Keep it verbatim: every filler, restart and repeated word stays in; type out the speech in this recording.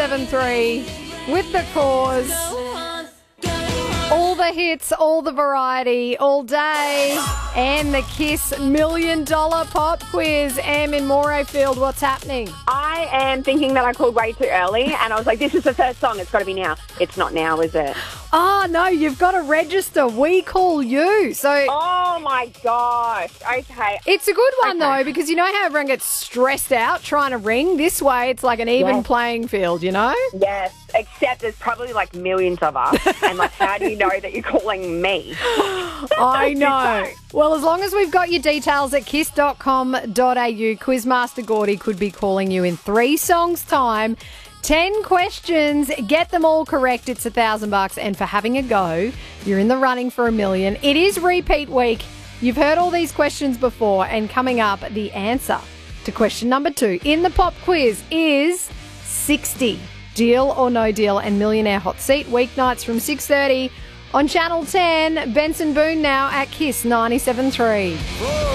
seven three with The Cause. All the hits, all the variety, all day. And the Kiss Million Dollar Pop Quiz. Am in Morayfield, what's happening? I am thinking that I called way too early, and I was like, this is the first song. It's got to be now. It's not now, is it? Oh, no, you've got to register. We call you. So Oh, my gosh. Okay. it's a good one, Okay. though, because you know how everyone gets stressed out trying to ring? This way, it's like an even Yes. playing field, you know? Yes, except there's probably like millions of us, and like, how do you know that you're calling me? I know. Well, as long as we've got your details at kiss dot com dot a u, Quizmaster Gordy could be calling you in three songs' time. Ten questions, get them all correct. It's a thousand bucks. And for having a go, you're in the running for a million. It is repeat week. You've heard all these questions before. And coming up, the answer to question number two in the pop quiz is sixty. Deal or no deal, and Millionaire Hot Seat weeknights from six thirty on Channel ten. Benson Boone now at Kiss ninety-seven point three.